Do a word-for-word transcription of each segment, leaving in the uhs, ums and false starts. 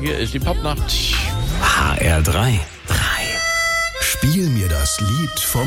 Hier ist die Popnacht. H R drei. Spiel mir das Lied vom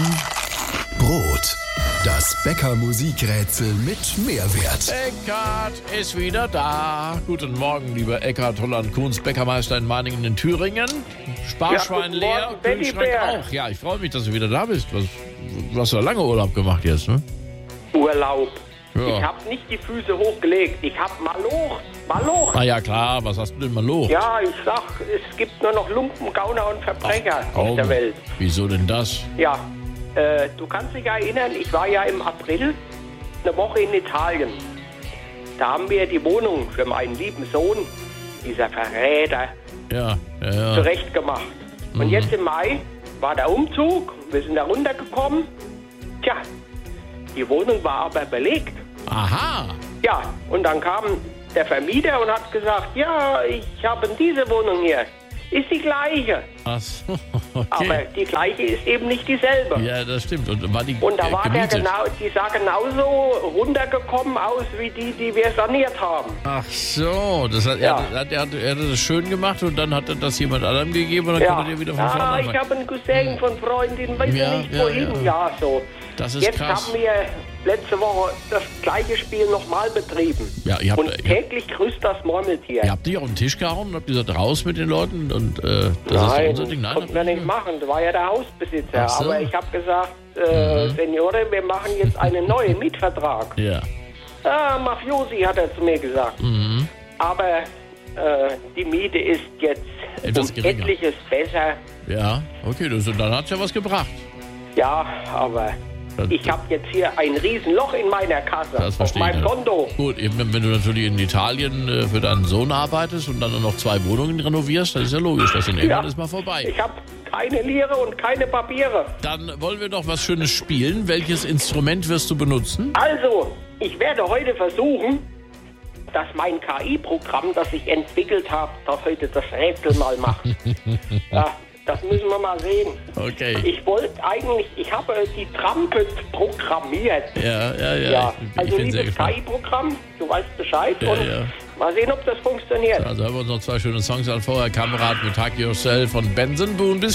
Brot. Das Bäcker-Musikrätsel mit Mehrwert. Eckart ist wieder da. Guten Morgen, lieber Eckart Holland-Kuhns, Bäckermeister in Meiningen in Thüringen. Sparschwein Ja, leer, Morgen, Kühlschrank Teddybär. auch. Ja, ich freue mich, dass du wieder da bist. Was, du hast ja lange Urlaub gemacht jetzt, ne? Urlaub. Ja. Ich habe nicht die Füße hochgelegt. Ich habe Maloch. Maloch. Na ja, klar. Was hast du denn mal los? Ja, ich sag, es gibt nur noch Lumpen, Gauner und Verbrecher Ach, auf komm. der Welt. Wieso denn das? Ja, äh, du kannst dich erinnern, ich war ja im April eine Woche in Italien. Da haben wir die Wohnung für meinen lieben Sohn, dieser Verräter, Ja, ja, ja. zurechtgemacht. Und Mhm. jetzt im Mai war der Umzug, wir sind da runtergekommen. Tja, die Wohnung war aber belegt. Aha. Ja, und dann kam der Vermieter und hat gesagt, ja, ich habe diese Wohnung hier. Ist die gleiche. Ach so, okay. Aber die gleiche ist eben nicht dieselbe. Ja, das stimmt. Und war die Und da äh, war der gemietet? genau, die sah genauso runtergekommen aus wie die, die wir saniert haben. Ach so, das hat, Ja. er, hat, er, hat, er hat das schön gemacht und dann hat er das jemand anderem gegeben und dann Ja, konnte er wieder von vorne ah, ich anfangen. habe einen Cousin von Freundin, weiß Ja, ich nicht ja, wohin. ja. Ja, so. Das ist Jetzt krass. haben wir letzte Woche das gleiche Spiel nochmal betrieben. Ja, ihr habt- und täglich grüßt das Murmeltier. Ihr habt die auf den Tisch gehauen und habt gesagt, raus mit den Leuten und äh, das ist Nein, unser Ding. Nein, konnten wir nicht machen. Das war ja der Hausbesitzer. Ach so. Aber ich habe gesagt, äh, Seniore, wir machen jetzt einen neuen Mietvertrag. Ja. Ah, Mafiosi, hat er zu mir gesagt. Mhm. Aber äh, die Miete ist jetzt Etwas um geringer. etliches besser. Ja, okay, das, dann hat's ja was gebracht. Ja, aber Das- ich habe jetzt hier ein Riesenloch in meiner Kasse. Das auf verstehe ich. meinem ja. Konto. Gut, eben, wenn du natürlich in Italien äh, für deinen Sohn arbeitest und dann nur noch zwei Wohnungen renovierst, dann ist ja logisch, dass dann irgendwann Ja. ist mal vorbei. Ich habe keine Lire und keine Papiere. Dann wollen wir doch was Schönes spielen. Welches Instrument wirst du benutzen? Also, ich werde heute versuchen, dass mein K I-Programm, das ich entwickelt habe, das heute das Rätsel mal macht. Ja, das müssen wir mal sehen. Okay. Ich wollte eigentlich, ich habe die Trumpet programmiert. Ja, ja, ja. Ja, ich, ich also bin sehr liebes K gespannt. I-Programm, du weißt Bescheid. Ja, und ja. mal sehen, ob das funktioniert. Also hören wir uns noch zwei schöne Songs an. Vorher Kamerad mit Hug Yourself von Benson Boone. Bis